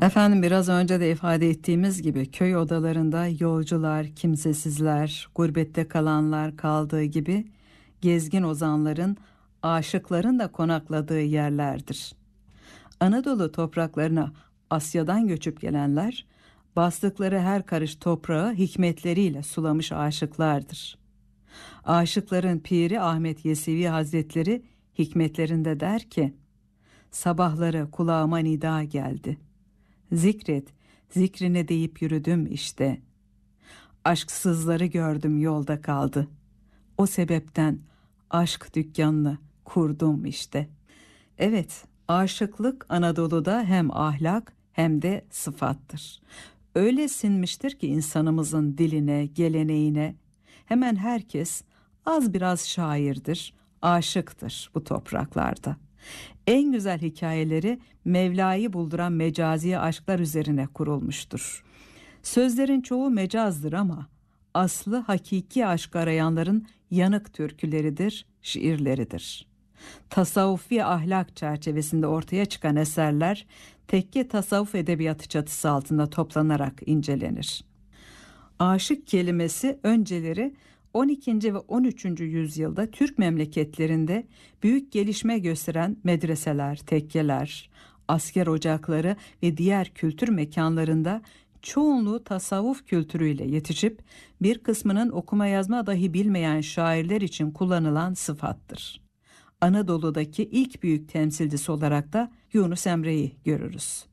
Efendim biraz önce de ifade ettiğimiz gibi köy odalarında yolcular, kimsesizler, gurbette kalanlar kaldığı gibi gezgin ozanların, aşıkların da konakladığı yerlerdir. Anadolu topraklarına Asya'dan göçüp gelenler, bastıkları her karış toprağı hikmetleriyle sulamış aşıklardır. Aşıkların piri Ahmet Yesevi Hazretleri hikmetlerinde der ki, sabahları kulağıma nida geldi. Zikret, zikrine deyip yürüdüm işte. Aşksızları gördüm yolda kaldı. O sebepten aşk dükkanını kurdum işte. Evet, aşıklık Anadolu'da hem ahlak hem de sıfattır. Öyle sinmiştir ki insanımızın diline, geleneğine hemen herkes az biraz şairdir, aşıktır bu topraklarda. En güzel hikayeleri Mevla'yı bulduran mecazi aşklar üzerine kurulmuştur. Sözlerin çoğu mecazdır ama aslı hakiki aşk arayanların yanık türküleridir, şiirleridir. Tasavvufi ahlak çerçevesinde ortaya çıkan eserler tekke tasavvuf edebiyatı çatısı altında toplanarak incelenir. Aşık kelimesi önceleri 12. ve 13. yüzyılda Türk memleketlerinde büyük gelişme gösteren medreseler, tekkeler, asker ocakları ve diğer kültür mekanlarında çoğunluğu tasavvuf kültürüyle yetişip bir kısmının okuma yazma dahi bilmeyen şairler için kullanılan sıfattır. Anadolu'daki ilk büyük temsilcisi olarak da Yunus Emre'yi görürüz.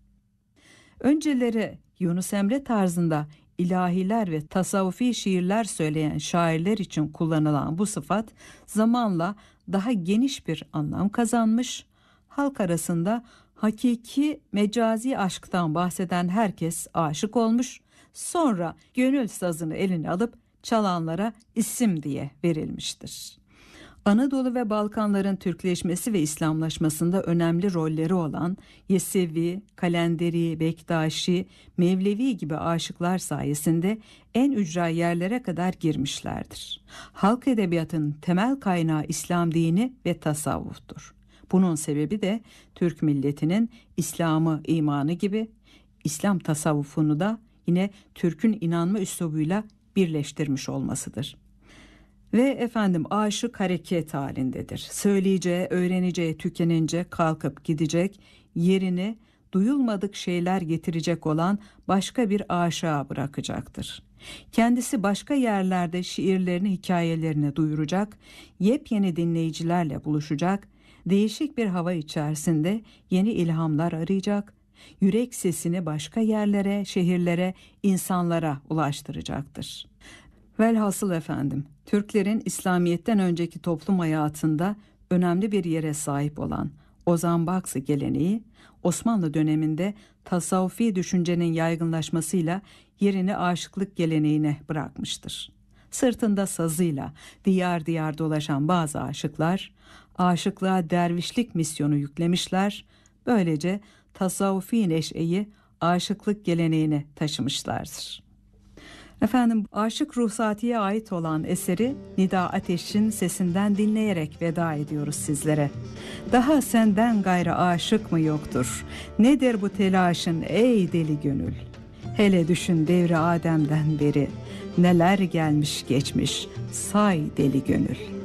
Önceleri Yunus Emre tarzında ilahiler ve tasavvufi şiirler söyleyen şairler için kullanılan bu sıfat zamanla daha geniş bir anlam kazanmış, halk arasında hakiki mecazi aşktan bahseden herkes aşık olmuş, sonra gönül sazını eline alıp çalanlara isim diye verilmiştir. Anadolu ve Balkanların Türkleşmesi ve İslamlaşmasında önemli rolleri olan Yesevi, Kalenderi, Bektaşi, Mevlevi gibi aşıklar sayesinde en ücra yerlere kadar girmişlerdir. Halk edebiyatının temel kaynağı İslam dini ve tasavvuftur. Bunun sebebi de Türk milletinin İslam'ı, imanı gibi İslam tasavvufunu da yine Türk'ün inanma üslubuyla birleştirmiş olmasıdır. Ve efendim aşık hareket halindedir. Söyleyeceği, öğreneceği tükenince kalkıp gidecek, yerini duyulmadık şeyler getirecek olan başka bir aşığa bırakacaktır. Kendisi başka yerlerde şiirlerini, hikayelerini duyuracak, yepyeni dinleyicilerle buluşacak, değişik bir hava içerisinde yeni ilhamlar arayacak, yürek sesini başka yerlere, şehirlere, insanlara ulaştıracaktır. Velhasıl efendim, Türklerin İslamiyet'ten önceki toplum hayatında önemli bir yere sahip olan Ozan Baksı geleneği, Osmanlı döneminde tasavvufi düşüncenin yaygınlaşmasıyla yerini aşıklık geleneğine bırakmıştır. Sırtında sazıyla diyar diyar dolaşan bazı aşıklar, aşıklığa dervişlik misyonu yüklemişler, böylece tasavvufi neşeyi aşıklık geleneğine taşımışlardır. Efendim Aşık Ruhsati'ye ait olan eseri Nida Ateş'in sesinden dinleyerek veda ediyoruz sizlere. Daha senden gayrı aşık mı yoktur? Nedir bu telaşın ey deli gönül? Hele düşün devri Adem'den beri neler gelmiş geçmiş say deli gönül.